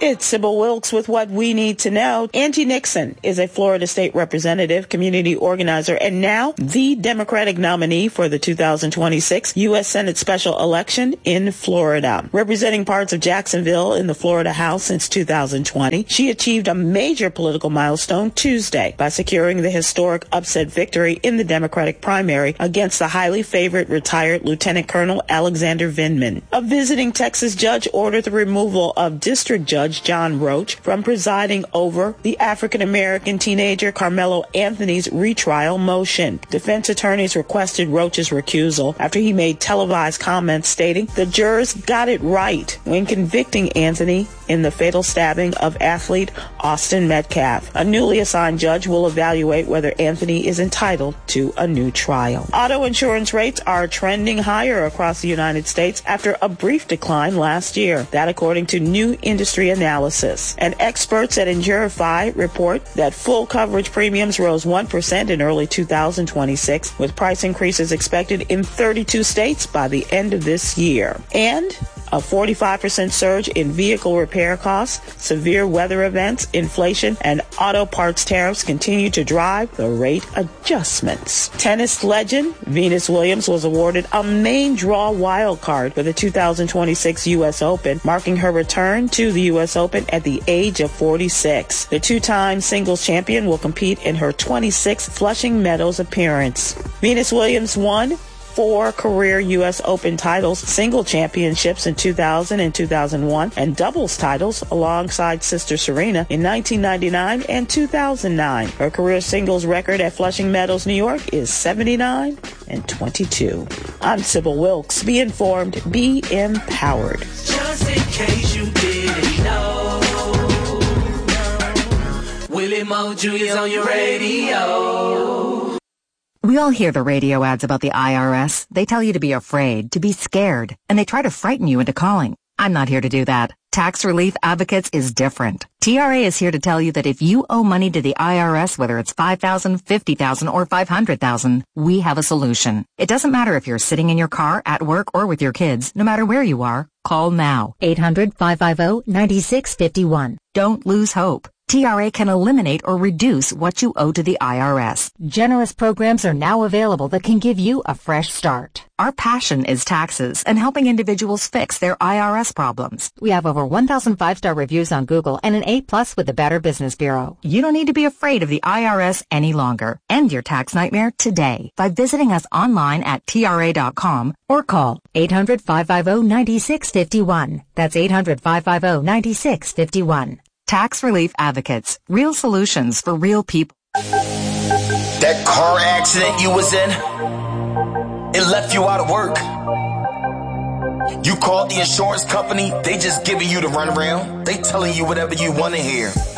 It's Sybil Wilkes with what we need to know. Angie Nixon is a Florida state representative, community organizer, and now the Democratic nominee for the 2026 U.S. Senate special election in Florida. Representing parts of Jacksonville in the Florida House since 2020, she achieved a major political milestone Tuesday by securing the historic upset victory in the Democratic primary against the highly favored retired Lieutenant Colonel Alexander Vindman. A visiting Texas judge ordered the removal of District Judge John Roach from presiding over the African-American teenager Carmelo Anthony's retrial motion. Defense attorneys requested Roach's recusal after he made televised comments stating the jurors got it right when convicting Anthony in the fatal stabbing of athlete Austin Metcalf. A newly assigned judge will evaluate whether Anthony is entitled to a new trial. Auto insurance rates are trending higher across the United States after a brief decline last year. That according to new industry analysis. And experts at Injurify report that full coverage premiums rose 1% in early 2026, with price increases expected in 32 states by the end of this year. And a 45% surge in vehicle repair costs, severe weather events, inflation, and auto parts tariffs continue to drive the rate adjustments. Tennis legend Venus Williams was awarded a main draw wild card for the 2026 U.S. Open, marking her return to the U.S. Open at the age of 46. The two-time singles champion will compete in her 26th Flushing Meadows appearance. Venus Williams won 4 career U.S. Open titles, single championships in 2000 and 2001, and doubles titles alongside sister Serena in 1999 and 2009. Her career singles record at Flushing Meadows, New York is 79-22. I'm Sybil Wilkes. Be informed, be empowered. Just in case you didn't know, Willie Mo Jr.'s on your radio. We all hear the radio ads about the IRS. They tell you to be afraid, to be scared, and they try to frighten you into calling. I'm not here to do that. Tax Relief Advocates is different. TRA is here to tell you that if you owe money to the IRS, whether it's $5,000, $50,000, or $500,000, we have a solution. It doesn't matter if you're sitting in your car, at work, or with your kids. No matter where you are, call now. 800-550-9651. Don't lose hope. TRA can eliminate or reduce what you owe to the IRS. Generous programs are now available that can give you a fresh start. Our passion is taxes and helping individuals fix their IRS problems. We have over 1,000 5-star reviews on Google and an A+ with the Better Business Bureau. You don't need to be afraid of the IRS any longer. End your tax nightmare today by visiting us online at TRA.com or call 800-550-9651. That's 800-550-9651. Tax Relief Advocates. Real solutions for real people. That car accident you was in, it left you out of work. You called the insurance company, they just giving you the runaround. They telling you whatever you want to hear.